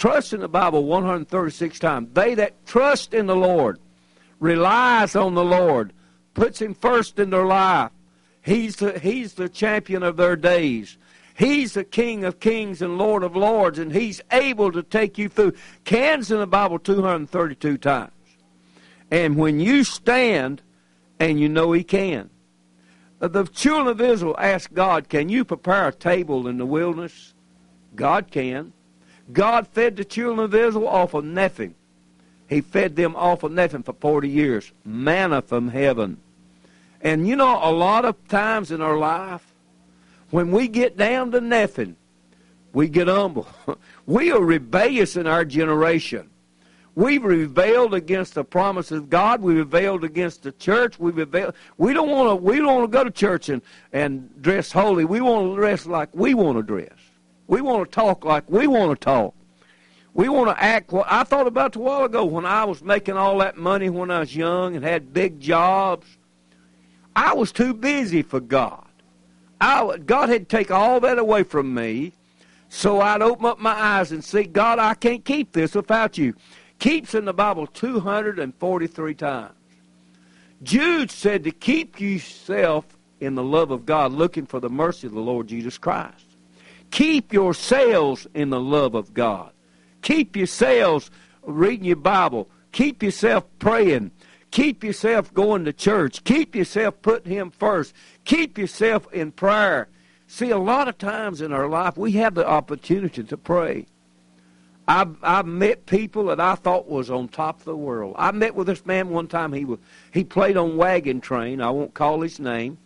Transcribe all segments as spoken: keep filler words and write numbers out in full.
trust in the Bible one hundred thirty-six times. They that trust in the Lord, relies on the Lord, puts Him first in their life. He's the, he's the champion of their days. He's the King of kings and Lord of lords, and He's able to take you through. Can's in the Bible two hundred thirty-two times. And when you stand, and you know He can. The children of Israel asked God, can you prepare a table in the wilderness? God can. God fed the children of Israel off of nothing. He fed them off of nothing for forty years. Manna from heaven. And you know, a lot of times in our life, when we get down to nothing, we get humble. We are rebellious in our generation. We've rebelled against the promises of God. We've rebelled against the church. We've rebelled. We don't want to. We don't want to go to church and, and dress holy. We want to dress like we want to dress. We want to talk like we want to talk. We want to act. Well, I thought about it a while ago when I was making all that money when I was young and had big jobs. I was too busy for God. I, God had to take all that away from me, so I'd open up my eyes and see, God, I can't keep this without you. Keeps in the Bible two hundred forty-three times. Jude said to keep yourself in the love of God, looking for the mercy of the Lord Jesus Christ. Keep yourselves in the love of God. Keep yourselves reading your Bible. Keep yourself praying. Keep yourself going to church. Keep yourself putting Him first. Keep yourself in prayer. See, a lot of times in our life, we have the opportunity to pray. I've, I've met people that I thought was on top of the world. I met with this man one time. He was, he played on Wagon Train. I won't call his name.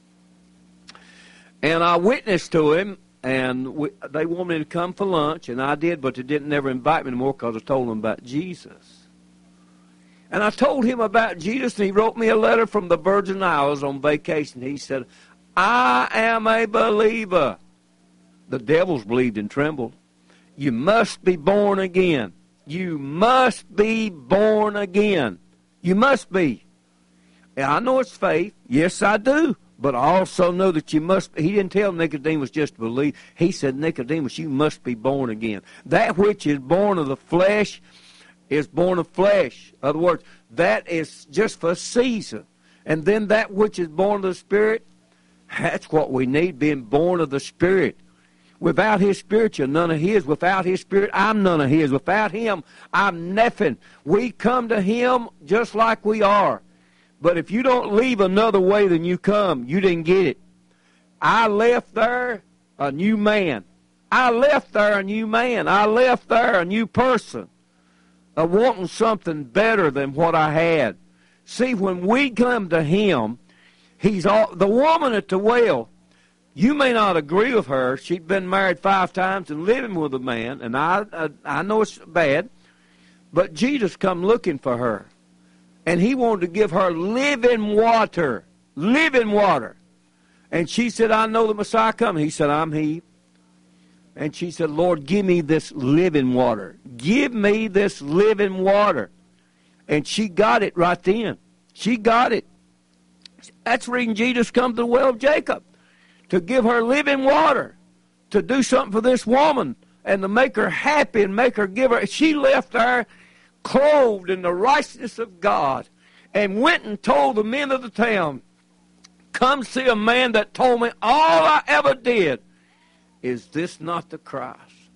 And I witnessed to him, and we, they wanted me to come for lunch, and I did, but they didn't never invite me anymore because I told them about Jesus. And I told him about Jesus, and he wrote me a letter from the Virgin Islands on vacation. He said, I am a believer. The devils believed and trembled. You must be born again. You must be born again. You must be. And I know it's faith. Yes, I do. But I also know that you must. He didn't tell Nicodemus just to believe. He said, Nicodemus, you must be born again. That which is born of the flesh is born of flesh. In other words, that is just for a season. And then that which is born of the Spirit, that's what we need, being born of the Spirit. Without His Spirit, you're none of His. Without His Spirit, I'm none of His. Without Him, I'm nothing. We come to Him just like we are. But if you don't leave another way than you come, you didn't get it. I left there a new man. I left there a new man. I left there a new person. Uh, wanting something better than what I had. See, when we come to Him, He's all, the woman at the well. You may not agree with her. She'd been married five times and living with a man, and I, I, I know it's bad, but Jesus come looking for her, and He wanted to give her living water, living water. And she said, I know the Messiah coming. He said, I'm He. And she said, Lord, give me this living water. Give me this living water. And she got it right then. She got it. That's the reason Jesus come to the well of Jacob, to give her living water, to do something for this woman, and to make her happy and make her give her. She left there clothed in the righteousness of God and went and told the men of the town, come see a man that told me all I ever did. Is this not the Christ?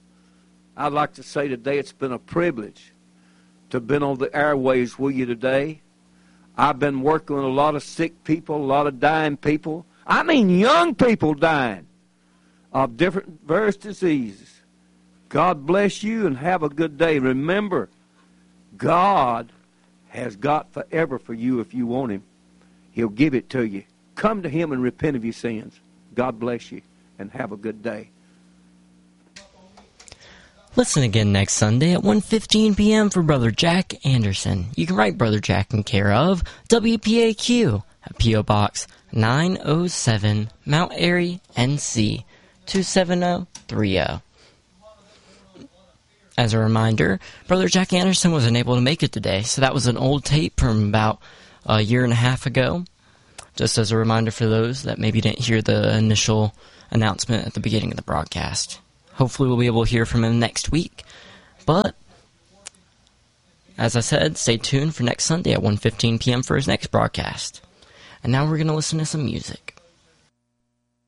I'd like to say today it's been a privilege to have been on the airways with you today. I've been working with a lot of sick people, a lot of dying people. I mean young people dying of different various diseases. God bless you and have a good day. Remember, God has got forever for you if you want Him. He'll give it to you. Come to Him and repent of your sins. God bless you and have a good day. Listen again next Sunday at one fifteen p.m. for Brother Jack Anderson. You can write Brother Jack in care of W P A Q at P O Box nine oh seven, Mount Airy, N C two seven zero three zero. As a reminder, Brother Jack Anderson was unable to make it today, so that was an old tape from about a year and a half ago. Just as a reminder for those that maybe didn't hear the initial announcement at the beginning of the broadcast. Hopefully we'll be able to hear from him next week. But as I said, stay tuned for next Sunday at one fifteen p.m. for his next broadcast. And now we're going to listen to some music.